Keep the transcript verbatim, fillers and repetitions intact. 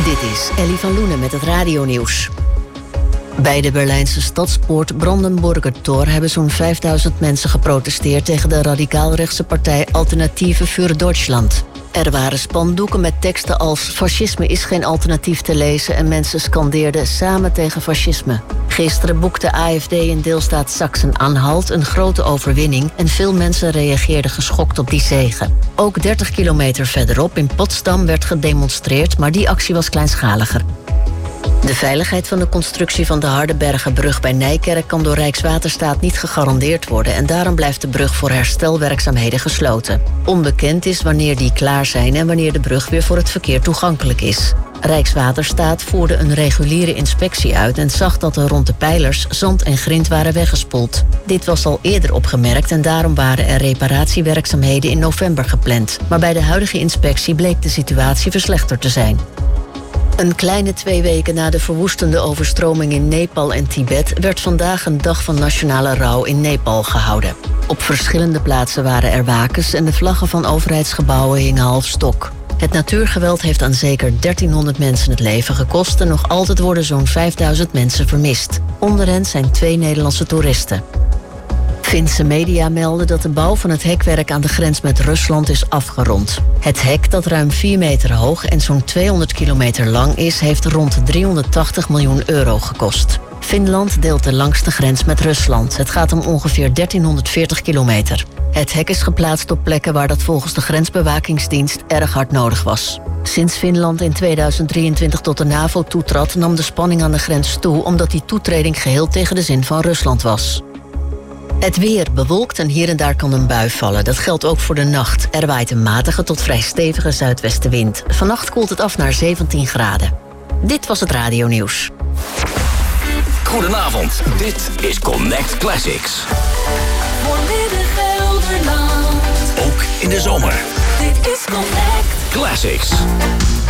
Dit is Ellie van Loenen met het radionieuws. Bij de Berlijnse stadspoort Brandenburger Tor hebben zo'n vijfduizend mensen geprotesteerd tegen de radicaal-rechtse partij Alternative für Deutschland. Er waren spandoeken met teksten als fascisme is geen alternatief te lezen en mensen scandeerden samen tegen fascisme. Gisteren boekte A F D in deelstaat Sachsen-Anhalt een grote overwinning en veel mensen reageerden geschokt op die zege. Ook dertig kilometer verderop in Potsdam werd gedemonstreerd, maar die actie was kleinschaliger. De veiligheid van de constructie van de Hardenbergenbrug bij Nijkerk kan door Rijkswaterstaat niet gegarandeerd worden en daarom blijft de brug voor herstelwerkzaamheden gesloten. Onbekend is wanneer die klaar zijn en wanneer de brug weer voor het verkeer toegankelijk is. Rijkswaterstaat voerde een reguliere inspectie uit en zag dat er rond de pijlers zand en grind waren weggespoeld. Dit was al eerder opgemerkt en daarom waren er reparatiewerkzaamheden in november gepland. Maar bij de huidige inspectie bleek de situatie verslechterd te zijn. Een kleine twee weken na de verwoestende overstroming in Nepal en Tibet werd vandaag een dag van nationale rouw in Nepal gehouden. Op verschillende plaatsen waren er wakens en de vlaggen van overheidsgebouwen hingen half stok. Het natuurgeweld heeft aan zeker dertienhonderd mensen het leven gekost en nog altijd worden zo'n vijfduizend mensen vermist. Onder hen zijn twee Nederlandse toeristen. Finse media melden dat de bouw van het hekwerk aan de grens met Rusland is afgerond. Het hek, dat ruim vier meter hoog en zo'n tweehonderd kilometer lang is, heeft rond driehonderdtachtig miljoen euro gekost. Finland deelt de langste grens met Rusland. Het gaat om ongeveer dertienhonderdveertig kilometer. Het hek is geplaatst op plekken waar dat volgens de grensbewakingsdienst erg hard nodig was. Sinds Finland in tweeduizend drieëntwintig tot de NAVO toetrad, nam de spanning aan de grens toe omdat die toetreding geheel tegen de zin van Rusland was. Het weer bewolkt en hier en daar kan een bui vallen. Dat geldt ook voor de nacht. Er waait een matige tot vrij stevige zuidwestenwind. Vannacht koelt het af naar zeventien graden. Dit was het radionieuws. Goedenavond, dit is Connect Classics. Voor Midden-Gelderland. Ook in de zomer. Dit is Connect Classics.